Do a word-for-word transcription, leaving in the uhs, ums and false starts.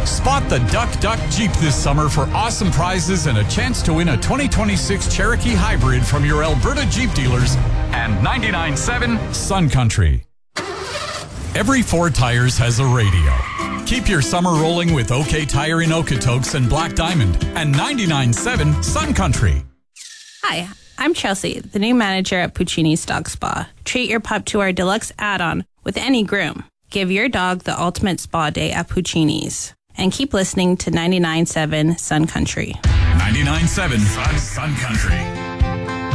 Spot the Duck Duck Jeep this summer for awesome prizes and a chance to win a twenty twenty-six Cherokee Hybrid from your Alberta Jeep dealers and ninety-nine point seven Sun Country. Every four tires has a radio. Keep your summer rolling with OK Tire in Okotoks and Black Diamond and ninety-nine point seven Sun Country. Hi, I'm Chelsea, the new manager at Puccini's Dog Spa. Treat your pup to our deluxe add-on with any groom. Give your dog the ultimate spa day at Puccini's. And keep listening to ninety-nine point seven Sun Country. ninety-nine point seven Sun, Sun Country.